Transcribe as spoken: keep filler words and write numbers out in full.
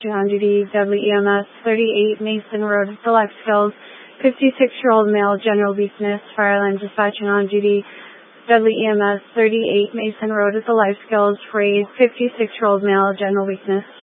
On duty, Dudley E M S, thirty-eight Mason Road, the life skills, fifty-six-year-old male, general weakness, fire alarm dispatching on duty, Dudley E M S, thirty-eight Mason Road, the life skills, raid, fifty-six-year-old male, general weakness.